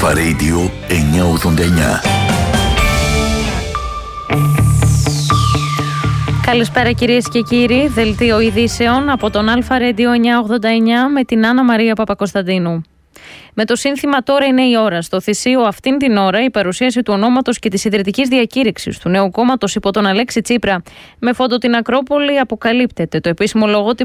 Αλφα Radio 989. Καλησπέρα κυρίες και κύριοι, δελτίο ειδήσεων από τον Αλφα Radio 989 με την Άννα Μαρία Παπακοσταντίνου. Με το σύνθημα «Τώρα είναι η ώρα» στο Θησίο αυτήν την ώρα η παρουσίαση του ονόματος και της ιδρυτικής διακήρυξης του νέου κόμματος υπό τον Αλέξη Τσίπρα με φόντο την Ακρόπολη αποκαλύπτεται. Το επίσημο λογότυπο